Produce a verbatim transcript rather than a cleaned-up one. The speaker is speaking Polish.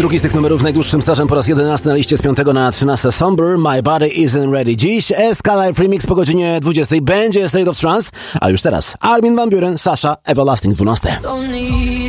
Drugi z tych numerów z najdłuższym stażem po raz jedenasty na liście z piątego na trzynaste. Somber, My Body Isn't Ready. Dziś S-K-Life Remix po godzinie dwudziestej będzie State of Trance, a już teraz Armin van Buuren, Sasha, Everlasting dwanaście.